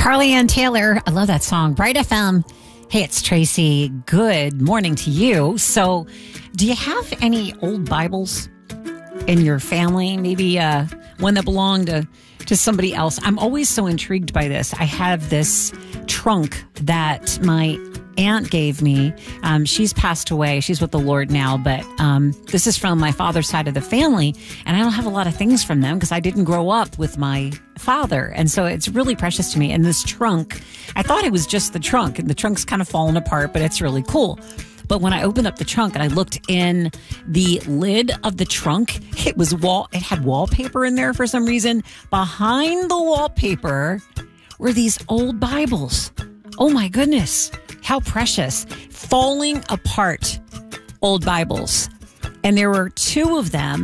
Carly Ann Taylor. I love that song. Bright FM. Hey, it's Tracy. Good morning to you. So, do you have any old Bibles in your family? Maybe one that belonged to somebody else. I'm always so intrigued by this. I have this trunk that my aunt gave me. She's passed away. She's with the Lord now, but this is from my father's side of the family, and I don't have a lot of things from them because I didn't grow up with my father, and so it's really precious to me. And this trunk, I thought it was just the trunk, and the trunk's kind of fallen apart, but it's really cool. But when I opened up the trunk and I looked in the lid of the trunk, it had wallpaper in there for some reason. Behind the wallpaper were these old Bibles. Oh my goodness. How precious. Falling apart old Bibles. And there were two of them.